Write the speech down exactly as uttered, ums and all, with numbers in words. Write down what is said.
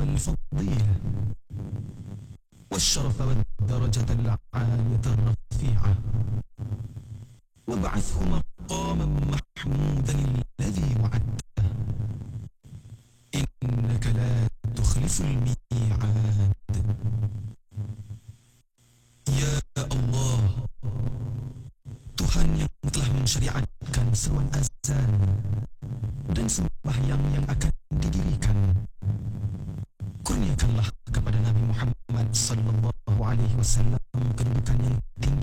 والفضيلة والشرف والدرجة العالية الرفيعة، وابعثه مقاما محمودا الذي وعدته، إنك لا تخلف الميعاد. Ya Allah, Tuhan yang telah mensyariatkan seruan azan dan sembahyang yang akan didirikan, kurniakanlah kepada Nabi Muhammad sallallahu alaihi wasallam kedudukan yang tinggi